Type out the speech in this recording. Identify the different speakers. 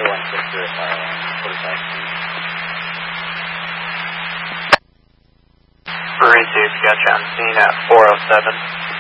Speaker 1: Marine 2, got you on scene at 407.